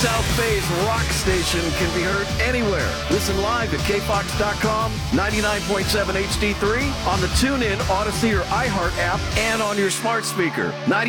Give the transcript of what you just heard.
South Bay's rock station can be heard anywhere. Listen live at kfox.com, 99.7 HD3, on the TuneIn, Odyssey, or iHeart app, and on your smart speaker. 90